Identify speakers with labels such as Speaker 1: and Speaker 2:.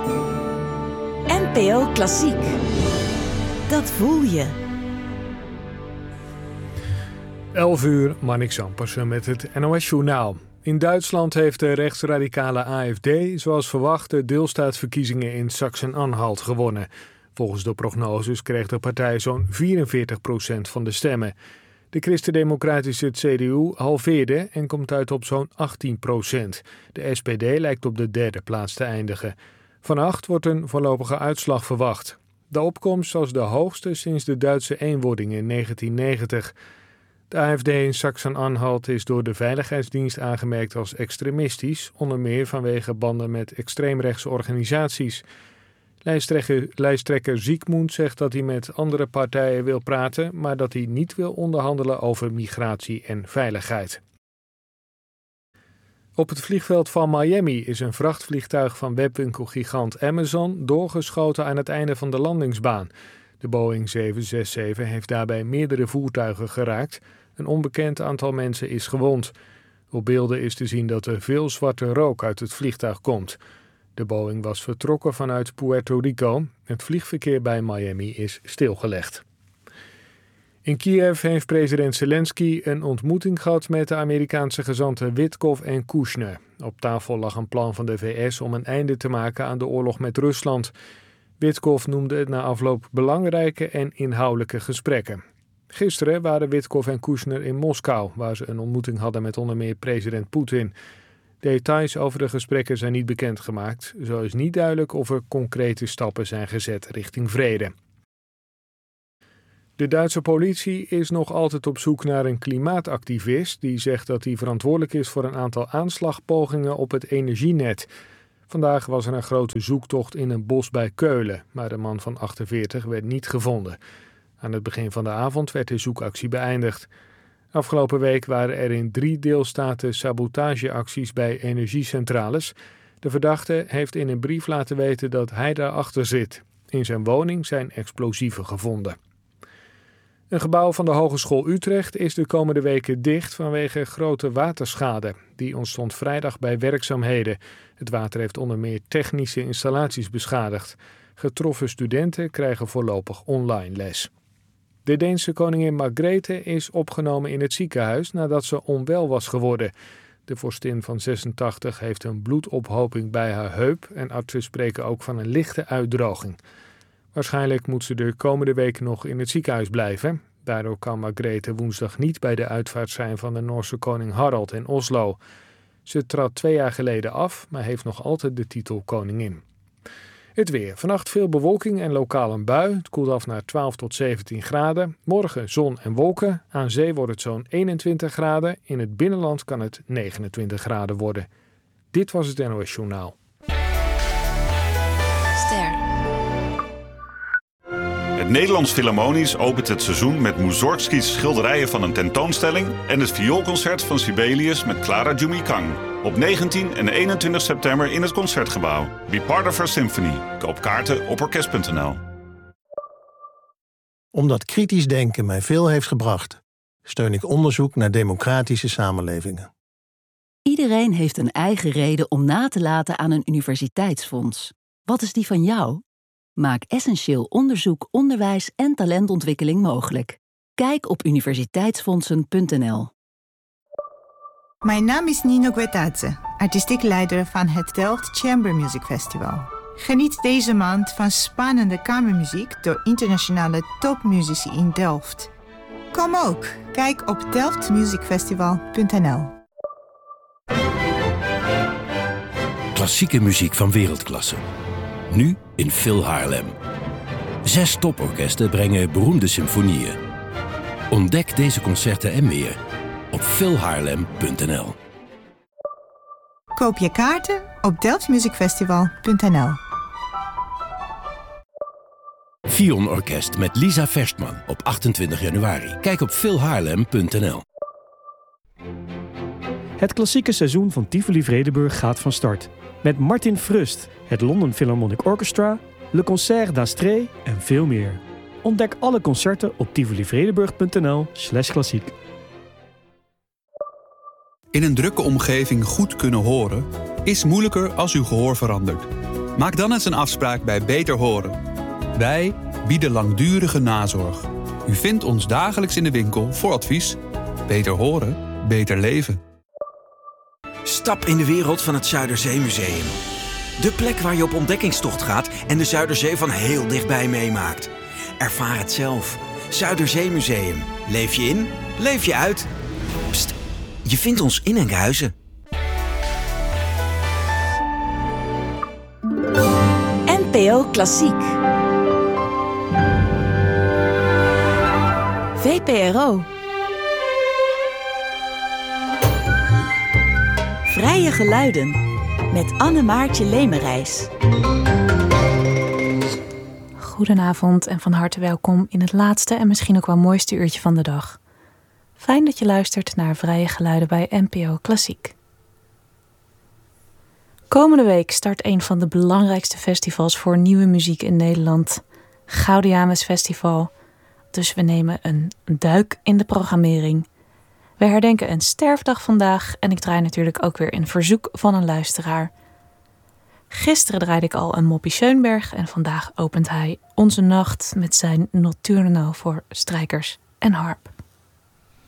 Speaker 1: NPO Klassiek. Dat voel je.
Speaker 2: 11:00, Marnix Ampersen met het NOS-journaal. In Duitsland heeft de rechtsradicale AfD, zoals verwacht, de deelstaatverkiezingen in Sachsen-Anhalt gewonnen. Volgens de prognoses kreeg de partij zo'n 44% van de stemmen. De christendemocratische CDU halveerde en komt uit op zo'n 18%. De SPD lijkt op de derde plaats te eindigen. Vannacht wordt een voorlopige uitslag verwacht. De opkomst was de hoogste sinds de Duitse eenwording in 1990. De AfD in Sachsen-Anhalt is door de Veiligheidsdienst aangemerkt als extremistisch, onder meer vanwege banden met extreemrechtse organisaties. Lijsttrekker Ziekmund zegt dat hij met andere partijen wil praten, maar dat hij niet wil onderhandelen over migratie en veiligheid. Op het vliegveld van Miami is een vrachtvliegtuig van webwinkelgigant Amazon doorgeschoten aan het einde van de landingsbaan. De Boeing 767 heeft daarbij meerdere voertuigen geraakt. Een onbekend aantal mensen is gewond. Op beelden is te zien dat er veel zwarte rook uit het vliegtuig komt. De Boeing was vertrokken vanuit Puerto Rico. Het vliegverkeer bij Miami is stilgelegd. In Kiev heeft president Zelensky een ontmoeting gehad met de Amerikaanse gezanten Witkoff en Kushner. Op tafel lag een plan van de VS om een einde te maken aan de oorlog met Rusland. Witkoff noemde het na afloop belangrijke en inhoudelijke gesprekken. Gisteren waren Witkoff en Kushner in Moskou, waar ze een ontmoeting hadden met onder meer president Poetin. Details over de gesprekken zijn niet bekendgemaakt. Zo is niet duidelijk of er concrete stappen zijn gezet richting vrede. De Duitse politie is nog altijd op zoek naar een klimaatactivist die zegt dat hij verantwoordelijk is voor een aantal aanslagpogingen op het energienet. Vandaag was er een grote zoektocht in een bos bij Keulen, maar de man van 48 werd niet gevonden. Aan het begin van de avond werd de zoekactie beëindigd. Afgelopen week waren er in 3 deelstaten sabotageacties bij energiecentrales. De verdachte heeft in een brief laten weten dat hij daarachter zit. In zijn woning zijn explosieven gevonden. Een gebouw van de Hogeschool Utrecht is de komende weken dicht vanwege grote waterschade. Die ontstond vrijdag bij werkzaamheden. Het water heeft onder meer technische installaties beschadigd. Getroffen studenten krijgen voorlopig online les. De Deense koningin Margrethe is opgenomen in het ziekenhuis nadat ze onwel was geworden. De vorstin van 86 heeft een bloedophoping bij haar heup en artsen spreken ook van een lichte uitdroging. Waarschijnlijk moet ze de komende weken nog in het ziekenhuis blijven. Daardoor kan Margrethe woensdag niet bij de uitvaart zijn van de Noorse koning Harald in Oslo. Ze trad 2 jaar geleden af, maar heeft nog altijd de titel koningin. Het weer. Vannacht veel bewolking en lokaal een bui. Het koelt af naar 12 tot 17 graden. Morgen zon en wolken. Aan zee wordt het zo'n 21 graden. In het binnenland kan het 29 graden worden. Dit was het NOS Journaal.
Speaker 3: Ster.
Speaker 4: Het Nederlands Philharmonisch opent het seizoen met Mussorgsky's schilderijen van een tentoonstelling en het vioolconcert van Sibelius met Clara Jumikang. Op 19 en 21 september in het Concertgebouw. Be part of our symphony. Koop kaarten op orkest.nl.
Speaker 5: Omdat kritisch denken mij veel heeft gebracht, steun ik onderzoek naar democratische samenlevingen.
Speaker 1: Iedereen heeft een eigen reden om na te laten aan een universiteitsfonds. Wat is die van jou? Maak essentieel onderzoek, onderwijs en talentontwikkeling mogelijk. Kijk op universiteitsfondsen.nl.
Speaker 6: Mijn naam is Nino Guetadze, artistiek leider van het Delft Chamber Music Festival. Geniet deze maand van spannende kamermuziek door internationale topmuzici in Delft. Kom ook, kijk op delftmusicfestival.nl.
Speaker 7: Klassieke muziek van wereldklasse. Nu in Phil Haarlem. 6 toporkesten brengen beroemde symfonieën. Ontdek deze concerten en meer op philhaarlem.nl.
Speaker 6: Koop je kaarten op delftmusicfestival.nl.
Speaker 7: Fion Orkest met Lisa Verstman op 28 januari. Kijk op philhaarlem.nl.
Speaker 8: Het klassieke seizoen van Tivoli Vredenburg gaat van start. Met Martin Frust, het London Philharmonic Orchestra, Le Concert d'Astrée en veel meer. Ontdek alle concerten op tivolivredenburg.nl/klassiek.
Speaker 9: In een drukke omgeving goed kunnen horen is moeilijker als uw gehoor verandert.
Speaker 3: Maak dan eens een afspraak bij Beter Horen. Wij bieden langdurige nazorg. U vindt ons dagelijks in de winkel voor advies. Beter horen, beter leven.
Speaker 9: Stap in de wereld van het Zuiderzeemuseum. De plek waar je op ontdekkingstocht gaat en de Zuiderzee van heel dichtbij meemaakt. Ervaar het zelf. Zuiderzeemuseum. Leef je in, leef je uit. Pst, je vindt ons in Enkhuizen.
Speaker 10: NPO Klassiek. VPRO. Vrije geluiden met Anne-Maartje Lemerijs.
Speaker 11: Goedenavond en van harte welkom in het laatste en misschien ook wel mooiste uurtje van de dag. Fijn dat je luistert naar Vrije Geluiden bij NPO Klassiek. Komende week start een van de belangrijkste festivals voor nieuwe muziek in Nederland, Gaudeamus Festival. Dus we nemen een duik in de programmering. We herdenken een sterfdag vandaag en ik draai natuurlijk ook weer een verzoek van een luisteraar. Gisteren draaide ik al een Moppie Schoenberg en vandaag opent hij onze nacht met zijn Notturno voor strijkers en harp.